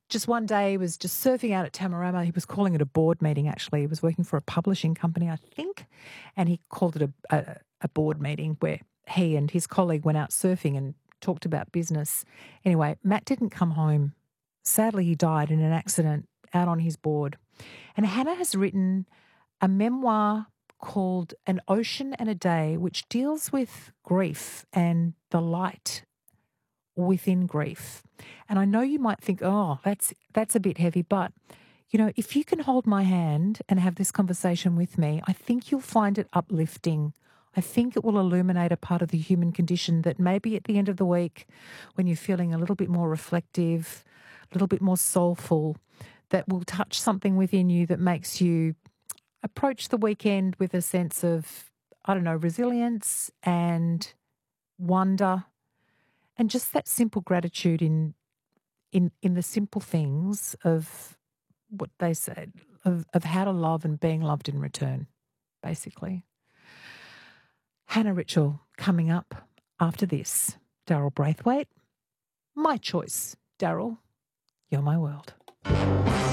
just one day he was just surfing out at Tamarama. He was calling it a board meeting, actually. He was working for a publishing company, I think, and he called it a board meeting where he and his colleague went out surfing and talked about business. Anyway, Matt didn't come home. Sadly, he died in an accident out on his board. And Hannah has written a memoir called An Ocean and a Day, which deals with grief and the light within grief. And I know you might think, oh, that's a bit heavy, but you know, if you can hold my hand and have this conversation with me, I think you'll find it uplifting. I think it will illuminate a part of the human condition that maybe at the end of the week, when you're feeling a little bit more reflective, a little bit more soulful, that will touch something within you that makes you approach the weekend with a sense of, I don't know, resilience and wonder and just that simple gratitude in the simple things of what they said, of how to love and being loved in return, basically. Hannah Ritchell coming up after this. Daryl Braithwaite, my choice. Daryl, you're my world.